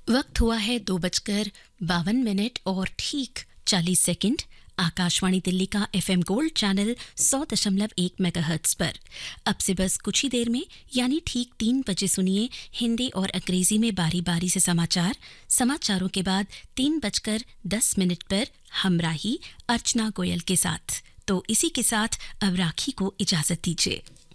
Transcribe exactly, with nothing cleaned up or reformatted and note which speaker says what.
Speaker 1: वक्त हुआ है दो बजकर बावन मिनट और ठीक चालीस सेकंड। आकाशवाणी दिल्ली का एफएम गोल्ड चैनल सौ दशमलव एक मेगाहर्ट्ज पर। अब से बस कुछ ही देर में यानी ठीक तीन बजे सुनिए हिंदी और अंग्रेजी में बारी बारी से समाचार। समाचारों के बाद तीन बजकर दस मिनट पर हमराही अर्चना गोयल के साथ। तो इसी के साथ अब राखी को इजाजत दीजिए।